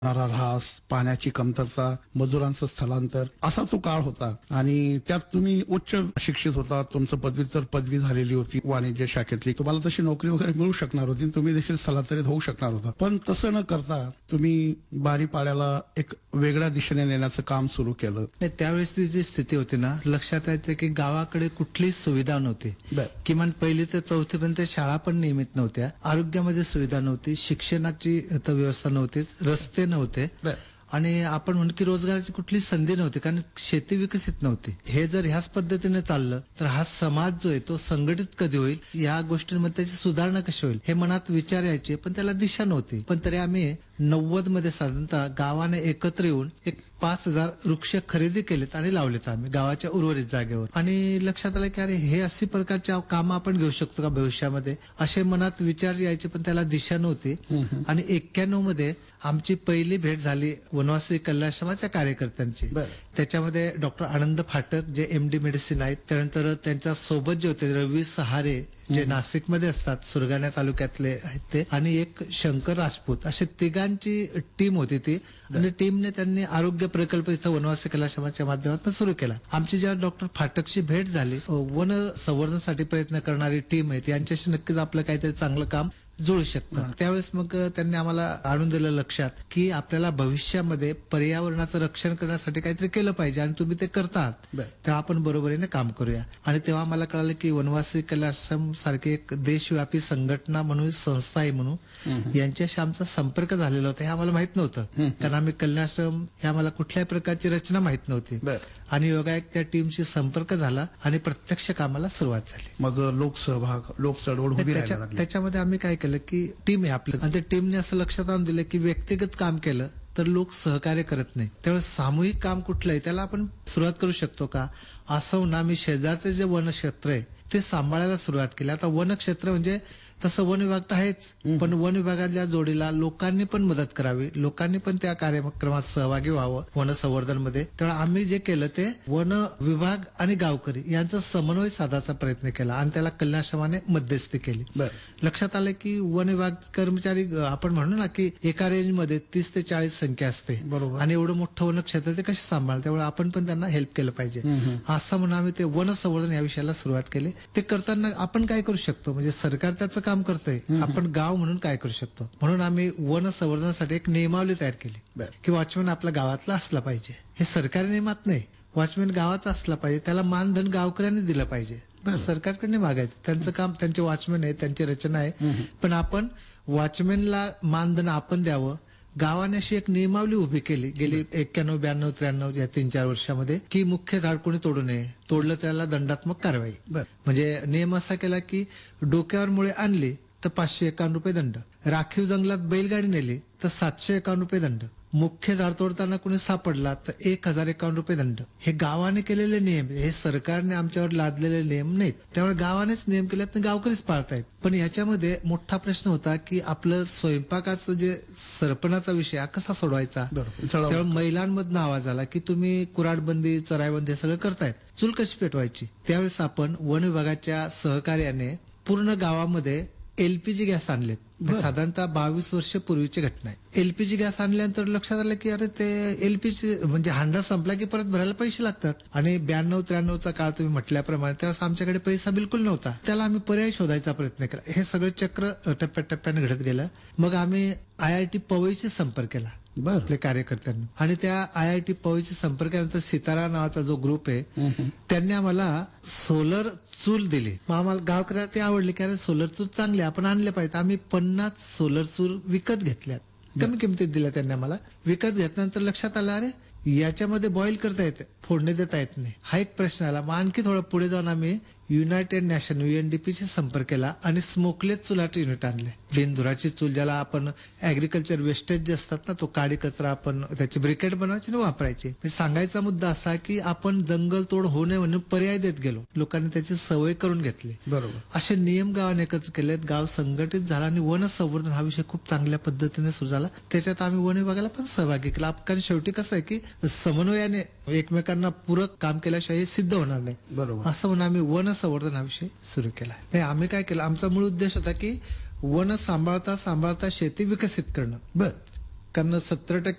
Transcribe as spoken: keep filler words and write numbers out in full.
होणारा ऱ्हास, पाण्याची कमतरता, मजुरांचं स्थलांतर असा तो काळ होता आणि त्यात तुम्ही उच्च शिक्षित होता. तुमचं पदव्युत्तर पदवी झालेली होती वाणिज्य शाखेतली. तुम्हाला तशी नोकरी वगैरे मिळू शकणार होती. तुम्ही देखील स्थलांतरित होऊ शकणार होता. पण तसं न करता तुम्ही बारीपाड्याला एक वेगळ्या दिशेने नेण्याचं काम सुरू केलं. नाही, त्यावेळेस ती जी स्थिती होती ना, लक्षात यायचं की गावाकडे कुठलीच सुविधा नव्हती. किमान पहिली ते चौथी पर्यंत शाळा पण नियमित नव्हत्या. आरोग्यामध्ये सुविधा नव्हती, शिक्षणाची तर व्यवस्था नव्हतीच, रस्ते नव्हते आणि आपण म्हणतो की रोजगाराची कुठली संधी नव्हती, कारण शेती विकसित नव्हती. हे जर ह्याच पद्धतीने चाललं तर हा समाज जो आहे तो संघटित कधी होईल, या गोष्टींमध्ये त्याची सुधारणा कशी होईल हे मनात विचार यायचे, पण त्याला दिशा नव्हती. पण तरी आम्ही नव्वद मध्ये साधारणतः गावाने एकत्र येऊन एक पाच हजार वृक्ष खरेदी केलेत आणि लावलेत आम्ही गावाच्या उर्वरित जागेवर. आणि लक्षात आलं की अरे हे अशी प्रकारच्या कामं आपण घेऊ शकतो का भविष्यामध्ये, असे मनात विचार यायचे, पण त्याला दिशा नव्हती. आणि एक्क्याण्णव मध्ये आमची पहिली भेट झाली वनवासी कल्याणाश्रमाच्या कार्यकर्त्यांची. त्याच्यामध्ये डॉक्टर आनंद फाटक जे एमडी मेडिसिन आहेत, त्यानंतर त्यांच्या सोबत जे होते रवी सहारे जे नाशिकमध्ये असतात, सुरगाणा तालुक्यातले आहेत ते, आणि एक शंकर राजपूत, असे तिघांची टीम होती ती. आणि टीमने त्यांनी आरोग्य प्रकल्प इथं वनवासी कलाश्रमाच्या माध्यमातून सुरू केला. आमची ज्या डॉक्टर फाटकची भेट झाली, वन संवर्धनासाठी प्रयत्न करणारी टीम आहे, यांच्याशी नक्कीच आपलं काहीतरी चांगलं काम जुळू शकतं. त्यावेळेस मग त्यांनी आम्हाला आणून दिलं लक्षात की आपल्याला भविष्यामध्ये पर्यावरणाचं रक्षण करण्यासाठी काहीतरी केलं पाहिजे आणि तुम्ही ते करतात, तर आपण बरोबरीने काम करूया. आणि तेव्हा मला कळालं की वनवासी कलाश्रम सारखी एक देशव्यापी संघटना म्हणून, संस्था आहे म्हणून, यांच्याशी आमचा संपर्क झालेला होता. हे आम्हाला माहित नव्हतं, कारण आम्ही कल्याणाश्रम हे आम्हाला कुठल्याही प्रकारची रचना माहित नव्हती. आणि योगायोग त्या टीमशी संपर्क झाला आणि प्रत्यक्ष कामाला सुरुवात झाली. मग लोकसहभाग, लोक चळवळ उभी राहायला लागली. त्याच्यामध्ये आम्ही काय केलं की टीम आहे आपलं, आणि त्या टीमने असं लक्षात आणून दिलं की व्यक्तिगत काम केलं तर लोक सहकार्य करत नाही, त्यावेळेस सामूहिक काम कुठलं आहे त्याला आपण सुरुवात करू शकतो का, असं ना मी शेजारचे जे वनक्षेत्र आहे ते सांभाळायला सुरुवात केली. आता वनक्षेत्र म्हणजे तसं वन विभाग तर आहेच, पण वन विभागाच्या जोडीला लोकांनी पण मदत करावी, लोकांनी पण त्या कार्यक्रमात सहभागी व्हावं वन संवर्धन मध्ये. त्यामुळे आम्ही जे केलं ते वन विभाग आणि गावकरी यांचा समन्वय साधायचा प्रयत्न केला आणि त्याला कल्याणाश्रमाने मध्यस्थी केली. लक्षात आलं की वन विभाग कर्मचारी, आपण म्हणू ना की एका रेंज मध्ये तीस ते चाळीस संख्या असते, बरोबर, आणि एवढं मोठं वनक्षेत्र ते कसे सांभाळ, त्यामुळे आपण पण त्यांना हेल्प केलं पाहिजे. असं म्हणून आम्ही ते वन संवर्धन या विषयाला सुरुवात केली. ते करताना आपण काय करू शकतो, म्हणजे सरकार त्याचं काम करतंय, आपण गाव म्हणून काय करू शकतो, म्हणून आम्ही वन संवर्धनासाठी एक नियमावली तयार केली की वॉचमॅन आपल्या गावातला असला पाहिजे. हे सरकारी नियमात नाही, वॉचमॅन गावाचा असला पाहिजे, त्याला मानधन गावकऱ्यांनी दिलं पाहिजे, सरकारकडे मागायचं. त्यांचं काम, त्यांचे वॉचमॅन आहे, त्यांची रचना आहे, पण आपण वॉचमॅनला मानधन आपण द्यावं. गावाने अशी एक नियमावली उभी केली गेली एक्क्याण्णव ब्याण्णव त्र्याण्णव या तीन चार वर्षामध्ये की मुख्य झाड कोणी तोडू नये, तोडलं त्याला दंडात्मक कारवाई. म्हणजे नियम असा केला की डोक्यावर मुळे आणली तर पाचशे एकावन्न रुपये दंड, राखीव जंगलात बैलगाडी नेली तर सातशे एकावन्न रुपये दंड, मुख्य झाड तोडताना कोणी सापडला तर एक हजार एकावन्न रुपये दंड. हे गावाने केलेले नियम, हे सरकारने आमच्यावर लादलेले नियम नाहीत. त्यामुळे गावानेच नियम केले तर गावकरीच पाळतायत. पण याच्यामध्ये मोठा प्रश्न होता की आपलं स्वयंपाकाचं जे सरपणाचा विषय हा कसा सोडवायचा. त्यामुळे महिलांमधनं आवाज आला की तुम्ही कुऱ्हाडबंदी, चराईबंदी सगळं करतायत, चूल कशी पेटवायची. त्यावेळेस आपण वन विभागाच्या सहकार्याने पूर्ण गावामध्ये एलपीजी गॅस आणलेत. साधारणतः बावीस वर्ष पूर्वीची घटना आहे. एलपीजी गॅस आणल्यानंतर लक्षात आलं की अरे ते एलपीजी म्हणजे हांडा संपला की परत भरायला पैसे लागतात. आणि ब्याण्णव त्र्याण्णवचा काळ तुम्ही म्हटल्याप्रमाणे तेव्हा आमच्याकडे पैसा बिलकुल नव्हता. त्याला आम्ही पर्याय शोधायचा प्रयत्न केला. हे सगळं चक्र टप्प्याटप्प्याने घडत गेलं. मग आम्ही आय आय टी पवईशी संपर्क केला आपल्या कार्यकर्त्यांनी, आणि त्या आय आय टी पवईशी संपर्क केल्यानंतर सितारा नावाचा जो ग्रुप आहे त्यांनी आम्हाला सोलर चूल दिली. मग आम्हाला गावकऱ्याला ते आवडले की अरे सोलर चूल चांगले, आपण आणले पाहिजे. आम्ही पन्नास सोलर चूल विकत घेतल्यात, कमी किमतीत दिल्या त्यांनी आम्हाला. विकत घेतल्यानंतर लक्षात आलं अरे याच्यामध्ये बॉईल करता येते, फोडणी देता येत नाही. हा एक प्रश्न आला. मग आणखी थोडं पुढे जाऊन आम्ही युनायटेड नॅशन युएनडीपीशी संपर्क केला आणि स्मोकलेस चुलाट युनिट आणले. बिनधुराची चूल, ज्याला आपण ऍग्रिकल्चर वेस्टेज जे असतात ना, तो काडी कचरा आपण त्याची ब्रिकेट बनवायची आणि वापरायची. सांगायचा मुद्दा असा की आपण जंगल तोड होऊ नये म्हणून पर्याय देत गेलो, लोकांनी त्याची सवय करून घेतली. बरोबर, असे नियम गावाने एकत्र केलेत, गाव संघटित झाला आणि वन संवर्धन हा विषय खूप चांगल्या पद्धतीने सुरू झाला. त्याच्यात आम्ही वन विभागाला पण सहभागी केला. कारण शेवटी कसं आहे की समन्वयाने एकमेकांना पूरक काम केल्याशिवाय हे सिद्ध होणार नाही. बरोबर, असं म्हणून आम्ही वन संवर्धन हा विषय सुरू केला. नाही, आम्ही काय केलं, आमचा मूळ उद्देश होता की वन सांभाळता सांभाळता शेती विकसित करणं. बर, कारण सत्तर टक्के